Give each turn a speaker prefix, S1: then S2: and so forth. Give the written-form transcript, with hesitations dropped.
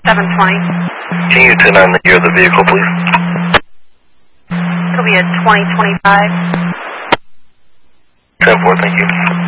S1: 720.
S2: Can you turn on the year of the vehicle, please?
S1: It'll be a 2025.
S2: 10-4, thank you.